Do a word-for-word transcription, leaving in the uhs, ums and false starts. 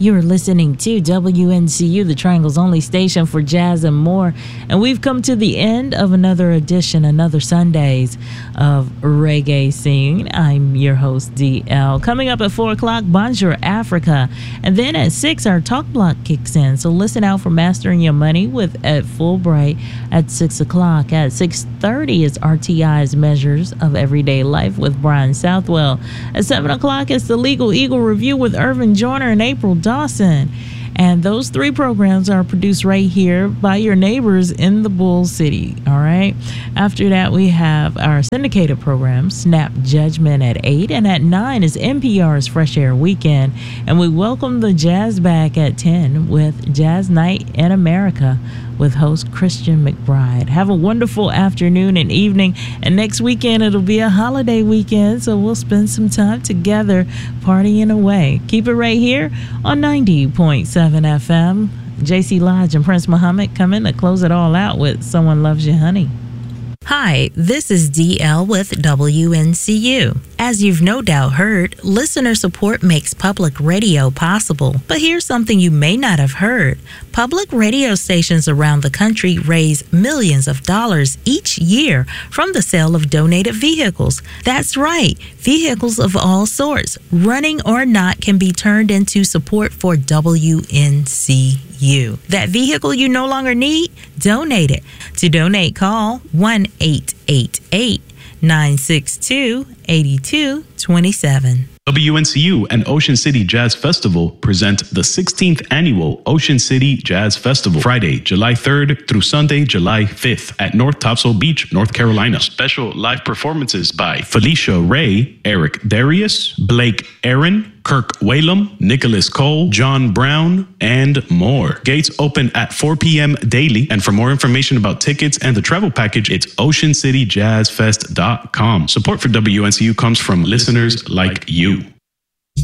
You're listening to W N C U, the Triangle's only station for jazz and more. And we've come to the end of another edition, another Sundays of Reggae Scene. I'm your host, D L. Coming up at four o'clock, Bonjour Africa. And then at six, our talk block kicks in. So listen out for Mastering Your Money with Ed Fulbright at six o'clock. At six thirty is R T I's Measures of Everyday Life with Brian Southwell. At seven o'clock, it's the Legal Eagle Review with Irvin Joyner and April Dawson. And those three programs are produced right here by your neighbors in the Bull City. All right. After that, we have our syndicated program, Snap Judgment, at eight. And at nine is N P R's Fresh Air Weekend. And we welcome the jazz back at ten with Jazz Night in America with host Christian McBride. Have a wonderful afternoon and evening. And next weekend, it'll be a holiday weekend, so we'll spend some time together partying away. Keep it right here on ninety point seven F M. J C Lodge and Prince Muhammad come in to close it all out with Someone Loves You, Honey. Hi, this is D L with W N C U. As you've no doubt heard, listener support makes public radio possible. But here's something you may not have heard. Public radio stations around the country raise millions of dollars each year from the sale of donated vehicles. That's right, vehicles of all sorts, running or not, can be turned into support for W N C U. That vehicle you no longer need? Donate it. To donate, call one eight eight eight, nine six two, eight two two seven. W N C U and Ocean City Jazz Festival present the sixteenth Annual Ocean City Jazz Festival, Friday, July third through Sunday, July fifth at North Topsail Beach, North Carolina. Special live performances by Felicia Ray, Eric Darius, Blake Aaron, Kirk Whalum, Nicholas Cole, John Brown, and more. Gates open at four p.m. daily. And for more information about tickets and the travel package, it's ocean city jazz fest dot com. Support for W N C U comes from listeners like you.